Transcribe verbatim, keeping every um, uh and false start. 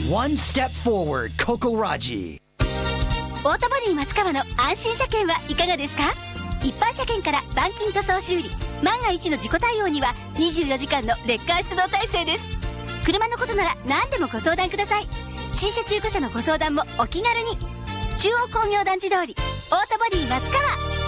One step forward, Kokoraji. オートボディ松川の安心車検はいかがですか？一般車検から板金塗装修理、万が一の事故対応にはにじゅうよじかんのレッカー出動体制です。車のことなら何でもご相談ください。新車中古車のご相談もお気軽に。中央工業団地通りオートボディ松川。